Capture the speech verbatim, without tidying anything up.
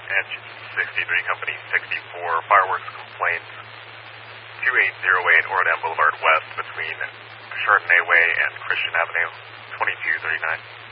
and sixty-three Company sixty-four, fireworks complaints, two eight zero eight Orodam Boulevard West between Chardonnay Way and Christian Avenue, twenty-two thirty-nine.